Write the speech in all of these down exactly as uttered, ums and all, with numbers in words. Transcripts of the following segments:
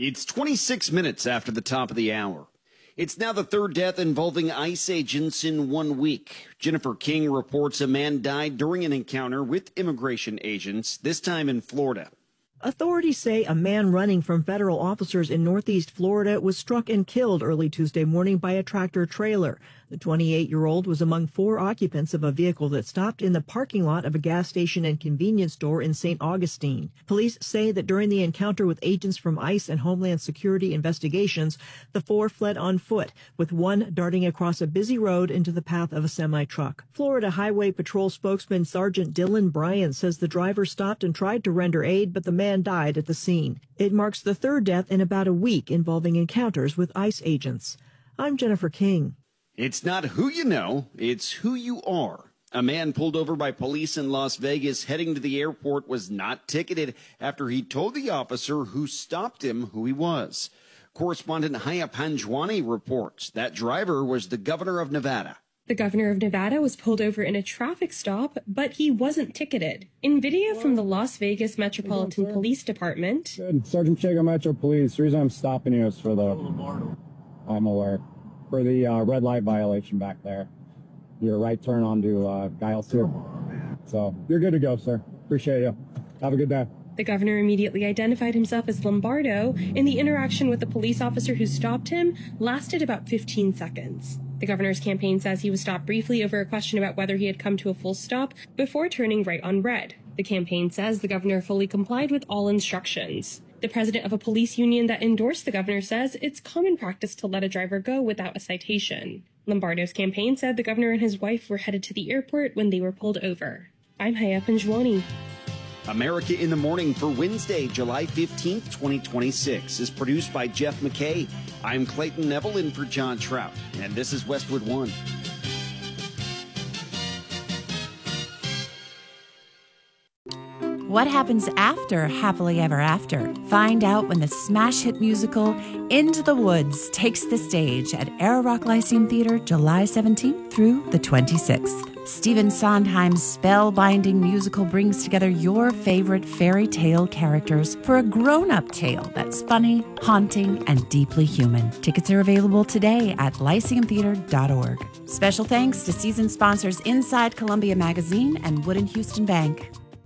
It's twenty-six minutes after the top of the hour. It's now the third death involving ICE agents in one week. Jennifer King reports a man died during an encounter with immigration agents, this time in Florida. Authorities say a man running from federal officers in northeast Florida was struck and killed early Tuesday morning by a tractor trailer. The twenty-eight-year-old was among four occupants of a vehicle that stopped in the parking lot of a gas station and convenience store in Saint Augustine. Police say that during the encounter with agents from ICE and Homeland Security investigations, the four fled on foot, with one darting across a busy road into the path of a semi-truck. Florida Highway Patrol spokesman Sergeant Dylan Bryan says the driver stopped and tried to render aid, but the man died at the scene. It marks the third death in about a week involving encounters with ICE agents. I'm Jennifer King. It's not who you know, it's who you are. A man pulled over by police in Las Vegas heading to the airport was not ticketed after he told the officer who stopped him who he was. Correspondent Haya Panjwani reports that driver was the governor of Nevada. The governor of Nevada was pulled over in a traffic stop, but he wasn't ticketed. In video from the Las Vegas Metropolitan Police Department. Good. Sergeant Chaga, Metro Police. The reason I'm stopping you is for the... I'm aware. For the uh, red light violation back there. Your right turn onto uh, Giles two. So you're good to go, sir. Appreciate you. Have a good day. The governor immediately identified himself as Lombardo, and the interaction with the police officer who stopped him lasted about fifteen seconds. The governor's campaign says he was stopped briefly over a question about whether he had come to a full stop before turning right on red. The campaign says the governor fully complied with all instructions. The president of a police union that endorsed the governor says it's common practice to let a driver go without a citation. Lombardo's campaign said the governor and his wife were headed to the airport when they were pulled over. I'm Haya Panjwani. America in the Morning for Wednesday, July fifteenth, twenty twenty-six is produced by Jeff McKay. I'm Clayton Neville in for John Trout, and this is Westwood One. What happens after Happily Ever After? Find out when the smash hit musical Into the Woods takes the stage at Air Rock Lyceum Theater July seventeenth through the twenty-sixth. Stephen Sondheim's spellbinding musical brings together your favorite fairy tale characters for a grown-up tale that's funny, haunting, and deeply human. Tickets are available today at lyceum theater dot org. Special thanks to season sponsors Inside Columbia Magazine and Wood and Houston Bank.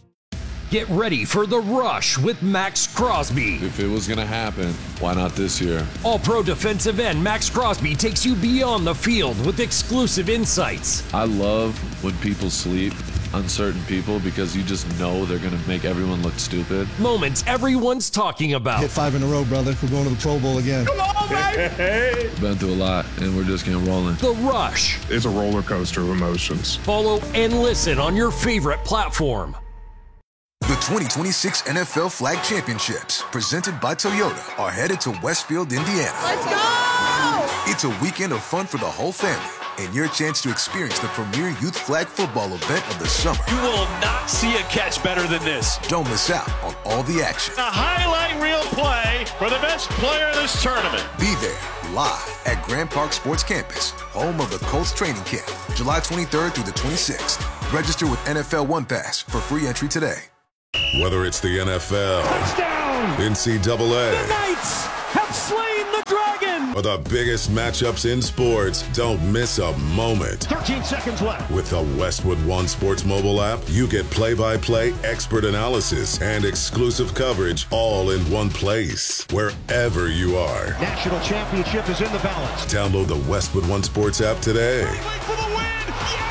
Get ready for The Rush with Max Crosby. If it was going to happen, why not this year? All-pro defensive end Max Crosby takes you beyond the field with exclusive insights. I love when people sleep, uncertain people, because you just know they're going to make everyone look stupid. Moments everyone's talking about. Hit five in a row, brother. We're going to the Pro Bowl again. Come on, baby! Been through a lot, and we're just getting rolling. The Rush. It's a roller coaster of emotions. Follow and listen on your favorite platform. The twenty twenty-six N F L Flag Championships, presented by Toyota, are headed to Westfield, Indiana. Let's go! It's a weekend of fun for the whole family, and your chance to experience the premier youth flag football event of the summer. You will not see a catch better than this. Don't miss out on all the action. A highlight reel play for the best player of this tournament. Be there, live at Grand Park Sports Campus, home of the Colts training camp, July twenty-third through the twenty-sixth. Register with N F L One Pass for free entry today. Whether it's the N F L, touchdown, N C double A, the Knights have slain the dragon, or the biggest matchups in sports, don't miss a moment. thirteen seconds left. With the Westwood One Sports mobile app, you get play-by-play expert analysis and exclusive coverage all in one place, wherever you are. National championship is in the balance. Download the Westwood One Sports app today. For the win.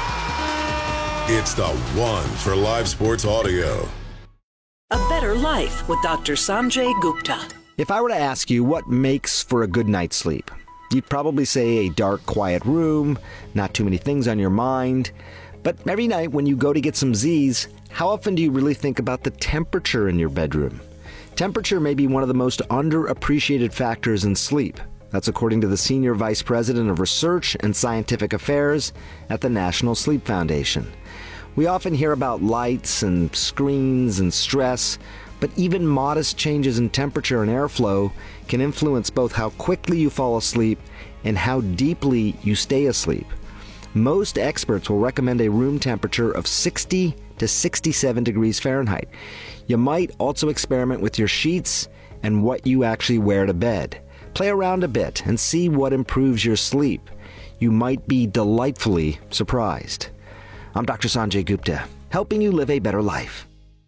Yeah! It's the one for live sports audio. A Better Life with Doctor Sanjay Gupta. If I were to ask you what makes for a good night's sleep, you'd probably say a dark, quiet room, not too many things on your mind. But every night when you go to get some Z's, how often do you really think about the temperature in your bedroom? Temperature may be one of the most underappreciated factors in sleep. That's according to the Senior Vice President of Research and Scientific Affairs at the National Sleep Foundation. We often hear about lights and screens and stress, but even modest changes in temperature and airflow can influence both how quickly you fall asleep and how deeply you stay asleep. Most experts will recommend a room temperature of sixty to sixty-seven degrees Fahrenheit. You might also experiment with your sheets and what you actually wear to bed. Play around a bit and see what improves your sleep. You might be delightfully surprised. I'm Doctor Sanjay Gupta, helping you live a better life.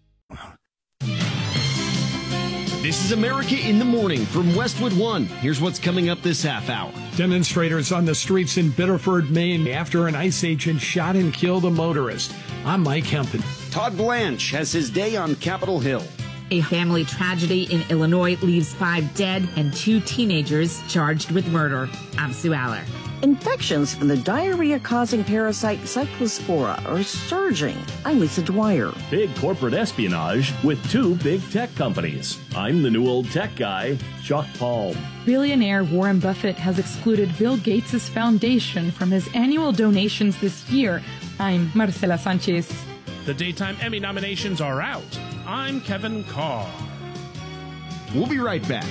This is America in the Morning from Westwood One. Here's what's coming up this half hour. Demonstrators on the streets in Biddeford, Maine, after an ICE agent shot and killed a motorist. I'm Mike Hempen. Todd Blanche has his day on Capitol Hill. A family tragedy in Illinois leaves five dead and two teenagers charged with murder. I'm Sue Aller. Infections from the diarrhea-causing parasite Cyclospora are surging. I'm Lisa Dwyer. Big corporate espionage with two big tech companies. I'm the new old tech guy, Chuck Palm. Billionaire Warren Buffett has excluded Bill Gates' foundation from his annual donations this year. I'm Marcela Sanchez. The Daytime Emmy nominations are out. I'm Kevin Carr. We'll be right back.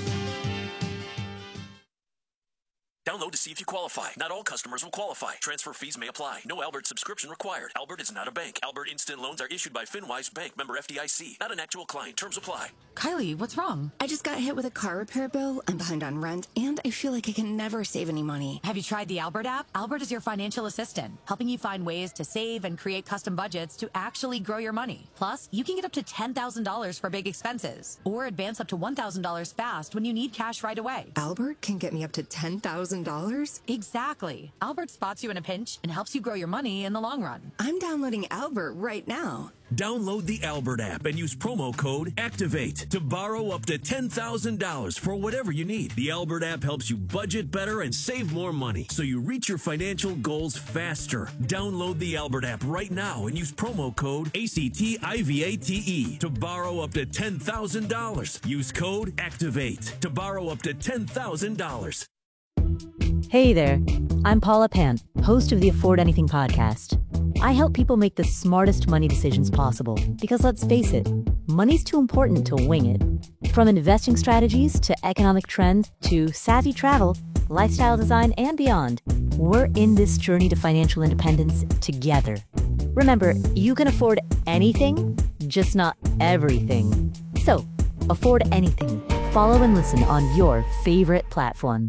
Download to see if you qualify. Not all customers will qualify. Transfer fees may apply. No Albert subscription required. Albert is not a bank. Albert Instant Loans are issued by FinWise Bank, member F D I C. Not an actual client. Terms apply. Kylie, what's wrong? I just got hit with a car repair bill. I'm behind on rent, and I feel like I can never save any money. Have you tried the Albert app? Albert is your financial assistant, helping you find ways to save and create custom budgets to actually grow your money. Plus, you can get up to ten thousand dollars for big expenses, or advance up to one thousand dollars fast when you need cash right away. Albert can get me up to ten thousand dollars? Exactly. Albert spots you in a pinch and helps you grow your money in the long run. I'm downloading Albert right now. Download the Albert app and use promo code ACTIVATE to borrow up to ten thousand dollars for whatever you need. The Albert app helps you budget better and save more money so you reach your financial goals faster. Download the Albert app right now and use promo code ACTIVATE to borrow up to ten thousand dollars. Use code ACTIVATE to borrow up to ten thousand dollars. Hey there, I'm Paula Pant, host of the Afford Anything podcast. I help people make the smartest money decisions possible because, let's face it, money's too important to wing it. From investing strategies to economic trends to savvy travel, lifestyle design, and beyond, we're in this journey to financial independence together. Remember, you can afford anything, just not everything. So, afford anything. Follow and listen on your favorite platform.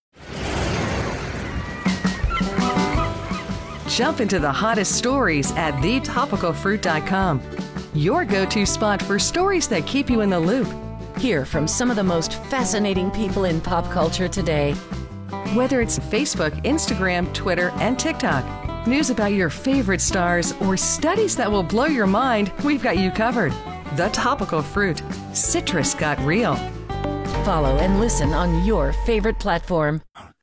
Jump into the hottest stories at the topical fruit dot com. Your go-to spot for stories that keep you in the loop. Hear from some of the most fascinating people in pop culture today. Whether it's Facebook, Instagram, Twitter, and TikTok, news about your favorite stars, or studies that will blow your mind, we've got you covered. The Topical Fruit. Citrus got real. Follow and listen on your favorite platform.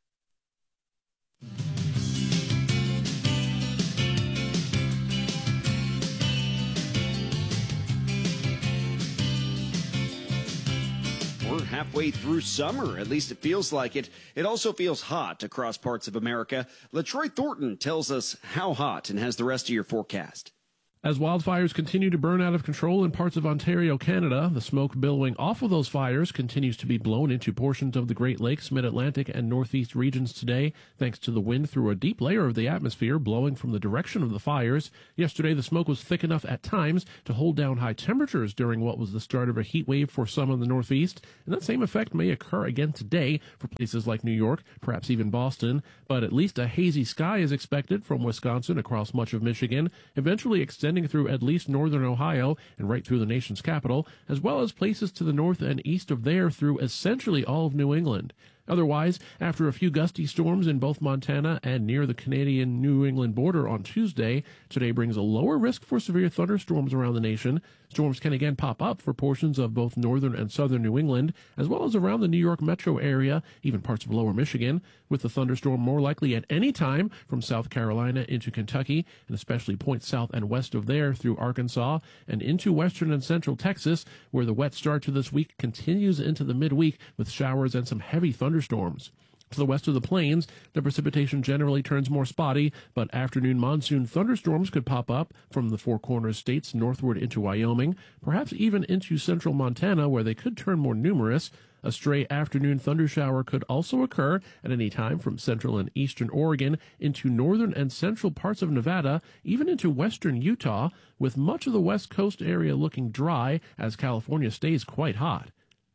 We're halfway through summer, at least it feels like it. It also feels hot across parts of America. LaTroy Thornton tells us how hot and has the rest of your forecast. As wildfires continue to burn out of control in parts of Ontario, Canada, the smoke billowing off of those fires continues to be blown into portions of the Great Lakes, Mid-Atlantic, and Northeast regions today, thanks to the wind through a deep layer of the atmosphere blowing from the direction of the fires. Yesterday, the smoke was thick enough at times to hold down high temperatures during what was the start of a heat wave for some in the Northeast, and that same effect may occur again today for places like New York, perhaps even Boston, but at least a hazy sky is expected from Wisconsin across much of Michigan, eventually extending through at least northern Ohio and right through the nation's capital, as well as places to the north and east of there through essentially all of New England. Otherwise, after a few gusty storms in both Montana and near the Canadian-New England border on Tuesday, today brings a lower risk for severe thunderstorms around the nation. Storms can again pop up for portions of both northern and southern New England, as well as around the New York metro area, even parts of lower Michigan, with the thunderstorm more likely at any time from South Carolina into Kentucky, and especially points south and west of there through Arkansas and into western and central Texas, where the wet start to this week continues into the midweek with showers and some heavy thunderstorms. To the west of the plains, the precipitation generally turns more spotty, but afternoon monsoon thunderstorms could pop up from the Four Corners states northward into Wyoming, perhaps even into central Montana, where they could turn more numerous. A stray afternoon thundershower could also occur at any time from central and eastern Oregon into northern and central parts of Nevada, even into western Utah, with much of the west coast area looking dry as California stays quite hot.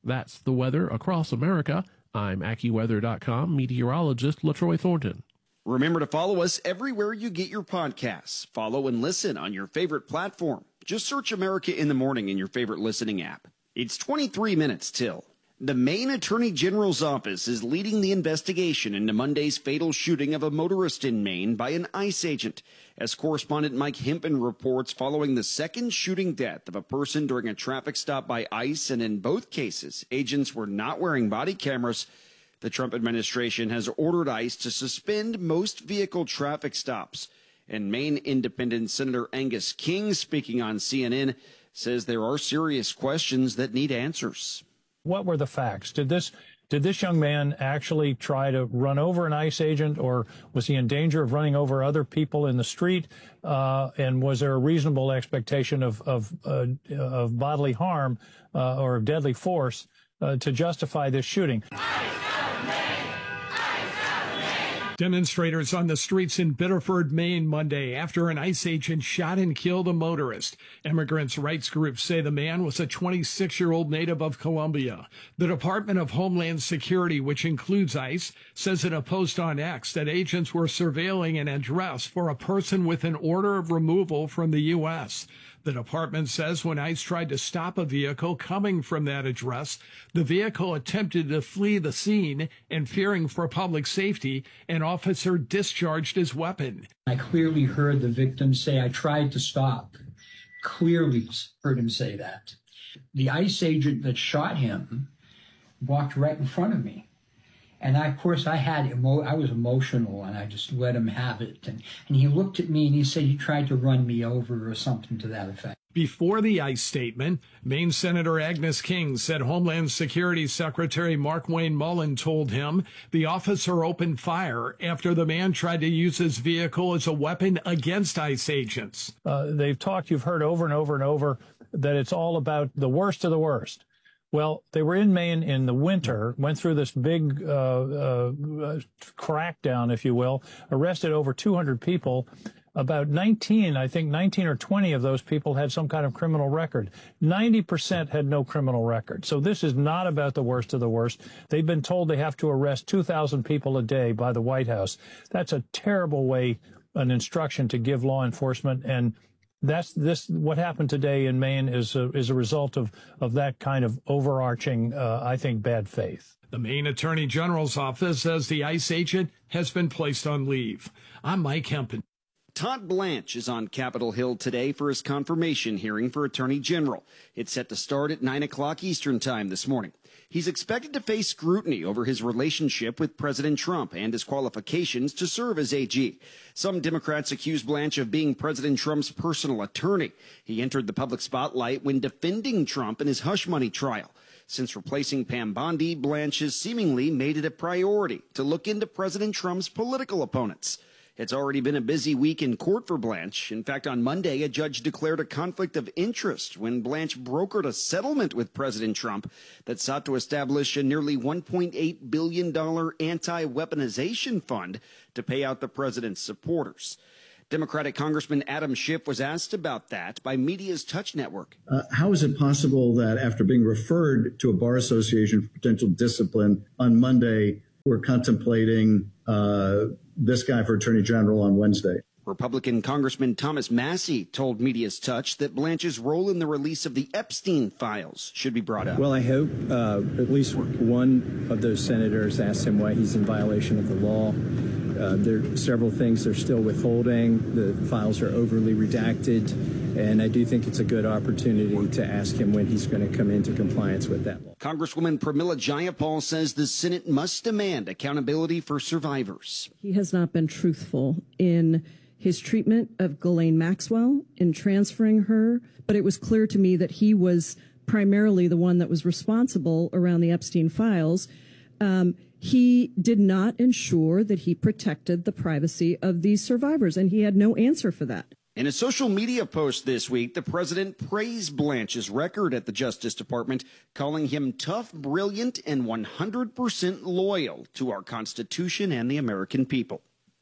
That's the weather across America. I'm AccuWeather dot com meteorologist LaTroy Thornton. Remember to follow us everywhere you get your podcasts. Follow and listen on your favorite platform. Just search America in the Morning in your favorite listening app. It's twenty-three minutes till. The Maine Attorney General's office is leading the investigation into Monday's fatal shooting of a motorist in Maine by an ICE agent. As correspondent Mike Hempen reports, following the second shooting death of a person during a traffic stop by ICE, and in both cases, agents were not wearing body cameras, the Trump administration has ordered ICE to suspend most vehicle traffic stops. And Maine Independent Senator Angus King, speaking on C N N, says there are serious questions that need answers. What were the facts? Did this did this young man actually try to run over an ICE agent, or was he in danger of running over other people in the street? Uh, and was there a reasonable expectation of of, uh, of bodily harm uh, or of deadly force uh, to justify this shooting? Demonstrators on the streets in Biddeford, Maine Monday after an ICE agent shot and killed a motorist. Immigrants' rights groups say the man was a twenty-six-year-old native of Colombia. The Department of Homeland Security, which includes ICE, says in a post on X that agents were surveilling an address for a person with an order of removal from the U S The department says when ICE tried to stop a vehicle coming from that address, the vehicle attempted to flee the scene, and fearing for public safety, an officer discharged his weapon. I clearly heard the victim say, "I tried to stop." Clearly heard him say that. The ICE agent that shot him walked right in front of me. And I, of course, I had emo- I was emotional, and I just let him have it. And, and he looked at me and he said he tried to run me over or something to that effect. Before the ICE statement, Maine Senator Agnes King said Homeland Security Secretary Markwayne Mullin told him the officer opened fire after the man tried to use his vehicle as a weapon against ICE agents. Uh, they've talked, you've heard over and over and over, that it's all about the worst of the worst. Well, they were in Maine in the winter, went through this big uh, uh, crackdown, if you will, arrested over two hundred people. About nineteen, I think nineteen or twenty of those people had some kind of criminal record. ninety percent had no criminal record. So this is not about the worst of the worst. They've been told they have to arrest two thousand people a day by the White House. That's a terrible way, an instruction to give law enforcement. And That's this. What happened today in Maine is a, is a result of, of that kind of overarching, uh, I think, bad faith. The Maine Attorney General's office says the ICE agent has been placed on leave. I'm Mike Hempen. Todd Blanche is on Capitol Hill today for his confirmation hearing for Attorney General. It's set to start at nine o'clock Eastern Time this morning. He's expected to face scrutiny over his relationship with President Trump and his qualifications to serve as A G. Some Democrats accuse Blanche of being President Trump's personal attorney. He entered the public spotlight when defending Trump in his hush money trial. Since replacing Pam Bondi, Blanche has seemingly made it a priority to look into President Trump's political opponents. It's already been a busy week in court for Blanche. In fact, on Monday, a judge declared a conflict of interest when Blanche brokered a settlement with President Trump that sought to establish a nearly one point eight billion dollars anti-weaponization fund to pay out the president's supporters. Democratic Congressman Adam Schiff was asked about that by Media's Touch Network. Uh, how is it possible that after being referred to a bar association for potential discipline on Monday, we're contemplating uh, this guy for Attorney General on Wednesday? Republican Congressman Thomas Massey told Media's Touch that Blanche's role in the release of the Epstein files should be brought up. Well, I hope uh, at least one of those senators asked him why he's in violation of the law. Uh, there are several things they're still withholding. The files are overly redacted, and I do think it's a good opportunity to ask him when he's going to come into compliance with that law. Congresswoman Pramila Jayapal says the Senate must demand accountability for survivors. He has not been truthful in his treatment of Ghislaine Maxwell, in transferring her, but it was clear to me that he was primarily the one that was responsible around the Epstein files. Um, he did not ensure that he protected the privacy of these survivors, and he had no answer for that. In a social media post this week, the president praised Blanche's record at the Justice Department, calling him tough, brilliant, and one hundred percent loyal to our Constitution and the American people.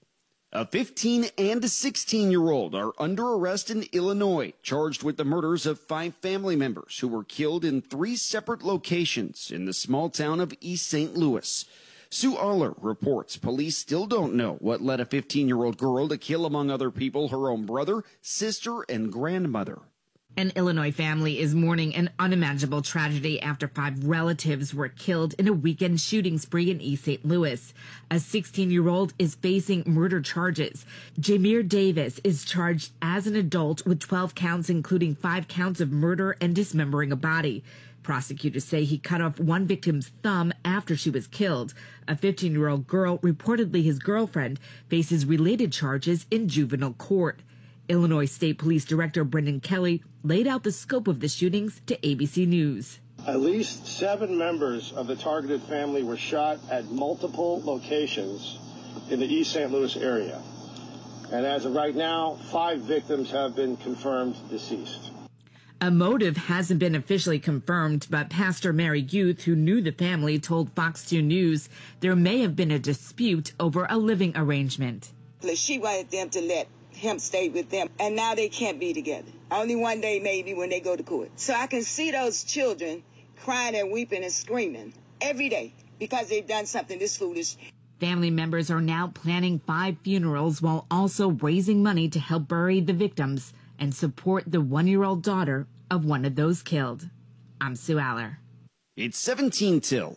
A fifteen and a sixteen-year-old are under arrest in Illinois, charged with the murders of five family members who were killed in three separate locations in the small town of East Saint Louis. Sue Aller reports police still don't know what led a fifteen-year-old girl to kill, among other people, her own brother, sister, and grandmother. An Illinois family is mourning an unimaginable tragedy after five relatives were killed in a weekend shooting spree in East Saint Louis. A sixteen-year-old is facing murder charges. Jameer Davis is charged as an adult with twelve counts, including five counts of murder and dismembering a body. Prosecutors say he cut off one victim's thumb after she was killed. A fifteen-year-old girl, reportedly his girlfriend, faces related charges in juvenile court. Illinois State Police Director Brendan Kelly laid out the scope of the shootings to A B C News. At least seven members of the targeted family were shot at multiple locations in the East Saint Louis area. And as of right now, five victims have been confirmed deceased. A motive hasn't been officially confirmed, but Pastor Mary Youth, who knew the family, told Fox two News there may have been a dispute over a living arrangement. She wanted them to let him stay with them, and now they can't be together. Only one day maybe when they go to court. So I can see those children crying and weeping and screaming every day because they've done something this foolish. Family members are now planning five funerals while also raising money to help bury the victims and support the one-year-old daughter of one of those killed. I'm Sue Aller. It's seventeen till.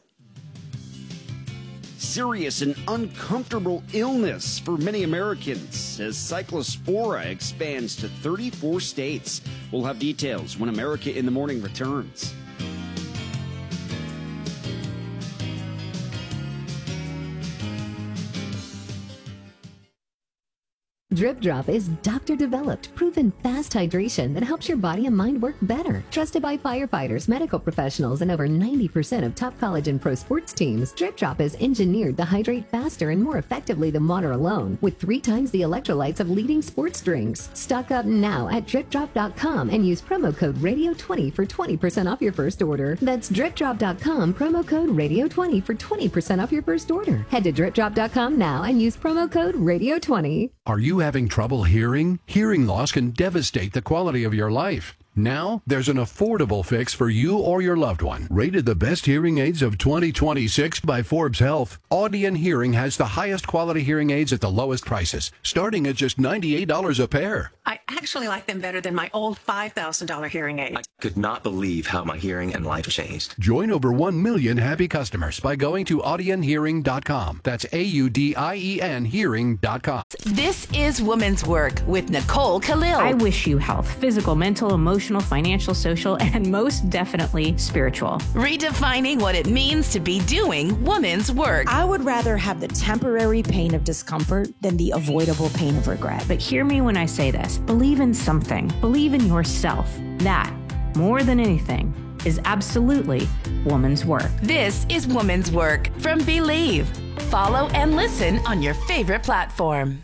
Serious and uncomfortable illness for many Americans as Cyclospora expands to thirty-four states. We'll have details when America in the Morning returns. Drip Drop is doctor-developed, proven fast hydration that helps your body and mind work better. Trusted by firefighters, medical professionals, and over ninety percent of top college and pro sports teams, Drip Drop is engineered to hydrate faster and more effectively than water alone, with three times the electrolytes of leading sports drinks. Stock up now at drip drop dot com and use promo code radio twenty for twenty percent off your first order. That's drip drop dot com, promo code radio twenty for twenty percent off your first order. Head to drip drop dot com now and use promo code radio twenty. Are you having trouble hearing? Hearing loss can devastate the quality of your life. Now, there's an affordable fix for you or your loved one. Rated the best hearing aids of twenty twenty-six by Forbes Health, Audion Hearing has the highest quality hearing aids at the lowest prices, starting at just ninety-eight dollars a pair. I actually like them better than my old five thousand dollars hearing aid. I could not believe how my hearing and life changed. Join over one million happy customers by going to audion hearing dot com. That's A U D I E N hearing dot com. This is Women's Work with Nicole Khalil. I wish you health, physical, mental, emotional, financial, social, and most definitely spiritual. Redefining what it means to be doing women's work. I would rather have the temporary pain of discomfort than the avoidable pain of regret. But hear me when I say this. Believe in something. Believe in yourself. That, more than anything, is absolutely woman's work. This is Woman's Work from Believe. Follow and listen on your favorite platform.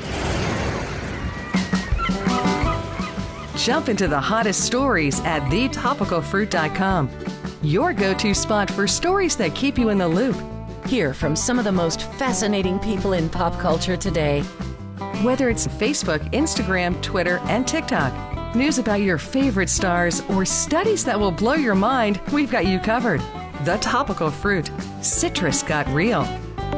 Jump into the hottest stories at the topical fruit dot com. Your go-to spot for stories that keep you in the loop. Hear from some of the most fascinating people in pop culture today. Whether it's Facebook, Instagram, Twitter, and TikTok, news about your favorite stars, or studies that will blow your mind, we've got you covered. The Topical Fruit. Citrus got real.